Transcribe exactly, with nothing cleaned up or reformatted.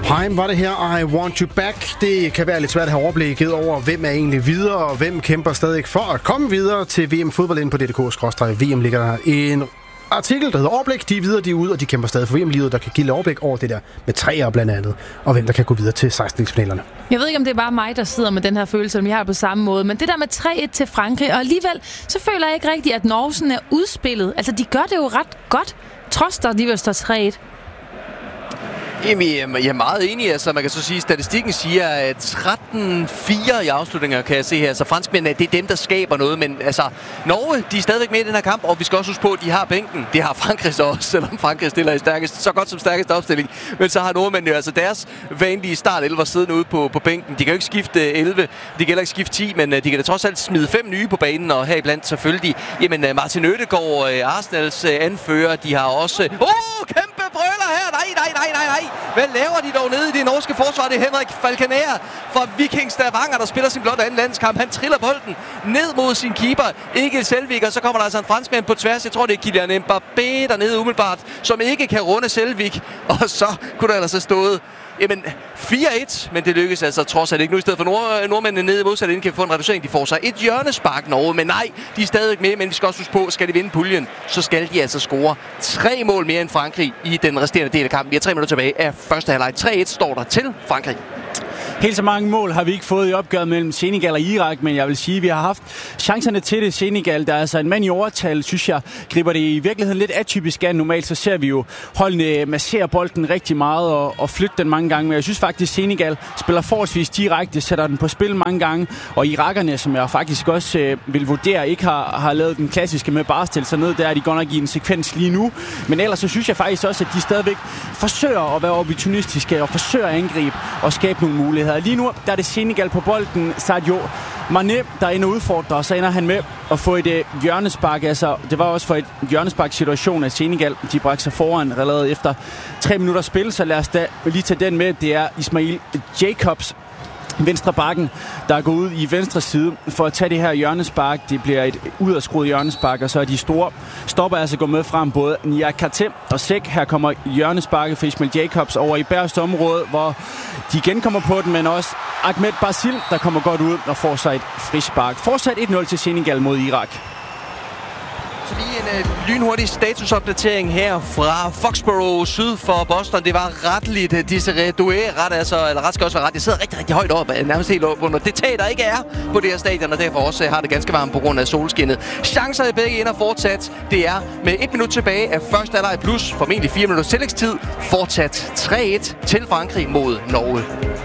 Heim var det her, I Want You Back. Det kan være lidt svært at have overblikket over, hvem er egentlig videre, og hvem kæmper stadig for at komme videre til V M Fodbold inde på D D K skråstreg V M ligger der en artikel, der hedder Overblik. De er videre, de er ude, og de kæmper stadig for V M-livet, der kan give overblik over det der med træer blandt andet, og hvem der kan gå videre til seksten-finalerne. Jeg ved ikke, om det er bare mig, der sidder med den her følelse, om jeg har det på samme måde, men det der med tre et til Frankrig, og alligevel, så føler jeg ikke rigtigt, at Norge er udspillet. Altså, de gør det jo ret godt, trods der alligevel står tre et. Jamen, jeg er meget enig. Altså, man kan så sige, at statistikken siger, at tretten fire i afslutninger, kan jeg se her. Så franskmændene, det er dem, der skaber noget. Men altså, Norge, de er stadigvæk med i den her kamp, og vi skal også huske på, at de har bænken. Det har Frankrig så også, selvom Frankrig stiller i stærkest, så godt som stærkeste opstilling. Men så har nordmændene jo altså deres vanlige start elleve siddende ude på, på bænken. De kan jo ikke skifte elleve, de kan heller ikke skifte ti, men de kan da trods alt smide fem nye på banen, og heriblandt selvfølgelig, jamen Martin Ødegaard, Arsenals anfører, de har også... Åh, oh, kæmpe brøler her! Nej, nej, nej, nej, nej! Hvad laver de dog nede i det norske forsvar? Det er Henrik Falconer fra Viking Stavanger, der spiller sin blot anden landskamp. Han triller bolden ned mod sin keeper, Egil Selvik, og så kommer der altså en franskmand på tværs. Jeg tror, det er Kylian Mbappé dernede umiddelbart, som ikke kan runde Selvik. Og så kunne der altså stået jamen fire et, men det lykkes altså trods alt ikke. Nu i stedet for nord- nordmændene nede i modsat inden kan få en reducering. De får sig et hjørnespark, Norge, men nej, de er stadig med, men vi skal også huske på, skal de vinde puljen, så skal de altså score tre mål mere end Frankrig i den resterende del af kampen. Vi har tre minutter tilbage af første halvleg. tre et står der til Frankrig. Helt så mange mål har vi ikke fået i opgøret mellem Senegal og Irak, men jeg vil sige, at vi har haft chancerne til det. Senegal, der er altså en mand i overtal, synes jeg, griber det i virkeligheden lidt atypisk an. Normalt så ser vi jo holdene massere bolden rigtig meget og, og flytte den mange gange, men jeg synes faktisk, at Senegal spiller forholdsvis direkte, sætter den på spil mange gange, og irakerne, som jeg faktisk også øh, vil vurdere, ikke har, har lavet den klassiske med bare at stille sig ned, der er de godt nok i en sekvens lige nu, men ellers så synes jeg faktisk også, at de stadigvæk forsøger at være opportunistiske og forsøger at angribe og skabe nogle muligheder. Lige nu der er det Senegal på bolden, Sadio Mané, der ender udfordrer, og så ender han med at få et uh, hjørnespark. Altså, det var også for et hjørnespark-situation af Senegal. De bragte sig foran allerede efter tre minutter spil, så lad os da lige tage den med. Det er Ismail Jacobs, venstre bakken, der går ud i venstre side for at tage det her hjørnespark. Det bliver et udadskruet hjørnespark, og så er de store stopper altså gå med frem, både Niakate og Sæk. Her kommer hjørnesparket for Ismail Jacobs over i Bærste område, hvor de igen kommer på den, men også Ahmed Basil, der kommer godt ud og får sig et frispark. Fortsat et nul til Senegal mod Irak. Så lige en uh, lynhurtig statusopdatering her fra Foxborough syd for Boston. Det var retteligt uh, Desiree Doué, ret altså, eller ret skal også være ret. Jeg sidder rigtig, rigtig højt op, nærmest helt op under det tag, der ikke er på det her stadion, og derfor også uh, har det ganske varmt på grund af solskinnet. Chancer i begge ender fortsat. Det er med et minut tilbage af første halvleg plus formentlig fire minutters tillægstid. Fortsat tre et til Frankrig mod Norge.